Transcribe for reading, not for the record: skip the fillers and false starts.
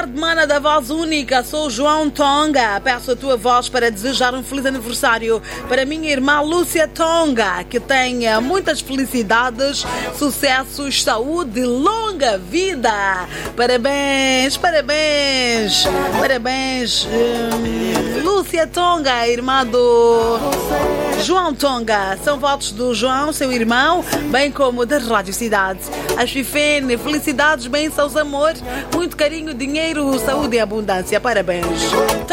tarde, mana da voz única. Sou João Tonga. Peço a tua voz para desejar um feliz aniversário para minha irmã Lúcia Tonga. Que tenha muitas felicidades, sucessos, saúde e longa vida. Parabéns, parabéns, parabéns. Lúcia Tonga, irmã do João Tonga. São votos do João, seu irmão, bem como da Rádio Cidade. A Chifene, felicidades, bênçãos, amor, muito carinho, dinheiro, saúde e abundância. Parabéns.